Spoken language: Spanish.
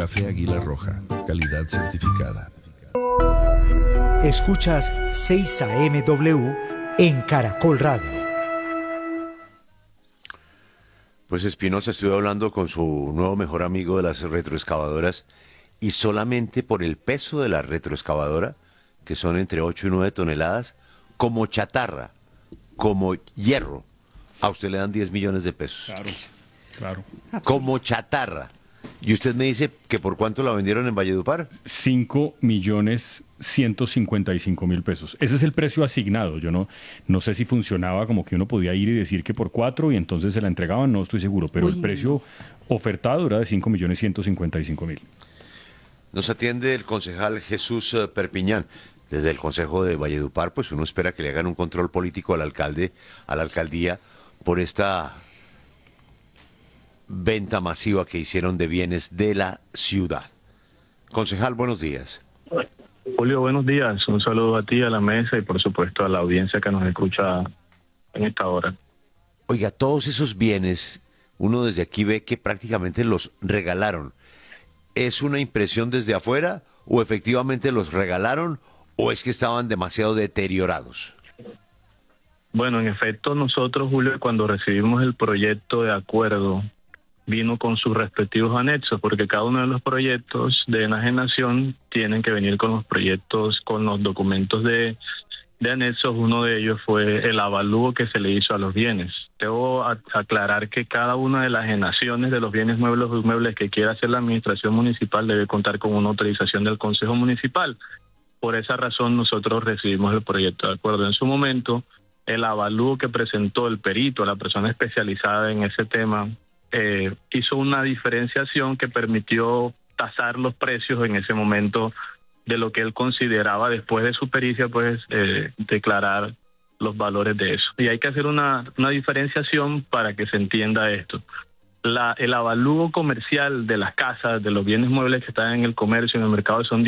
Café Águila Roja, calidad certificada. Escuchas 6 AM/W en Caracol Radio. Pues Espinosa estuvo hablando con su nuevo mejor amigo de las retroexcavadoras y solamente por el peso de la retroexcavadora, que son entre 8 y 9 toneladas, como chatarra, como hierro, a usted le dan 10 millones de pesos. Claro, claro. Como chatarra. ¿Y usted me dice que por cuánto la vendieron en Valledupar? 5.155.000 pesos. Ese es el precio asignado. Yo no sé si funcionaba como que uno podía ir y decir que por 4 y entonces se la entregaban, no estoy seguro, pero el precio ofertado era de 5.155.000. Nos atiende el concejal Jesús Perpiñán. Desde el Consejo de Valledupar, pues uno espera que le hagan un control político al alcalde, a la alcaldía, por esta venta masiva que hicieron de bienes de la ciudad. Concejal, buenos días. Julio, buenos días. Un saludo a ti, a la mesa y por supuesto a la audiencia que nos escucha en esta hora. Oiga, todos esos bienes, uno desde aquí ve que prácticamente los regalaron. ¿Es una impresión desde afuera o efectivamente los regalaron o es que estaban demasiado deteriorados? Bueno, en efecto, nosotros, Julio, cuando recibimos el proyecto de acuerdo, vino con sus respectivos anexos, porque cada uno de los proyectos de enajenación tienen que venir con los proyectos, con los documentos de anexos. Uno de ellos fue el avalúo que se le hizo a los bienes. Debo aclarar que cada una de las enajenaciones de los bienes muebles o inmuebles que quiera hacer la administración municipal debe contar con una autorización del Consejo Municipal. Por esa razón nosotros recibimos el proyecto de acuerdo. En su momento, el avalúo que presentó el perito, la persona especializada en ese tema, hizo una diferenciación que permitió tasar los precios en ese momento de lo que él consideraba después de su pericia, pues declarar los valores de eso. Y hay que hacer una diferenciación para que se entienda esto. El avalúo comercial de las casas, de los bienes muebles que están en el comercio, en el mercado, son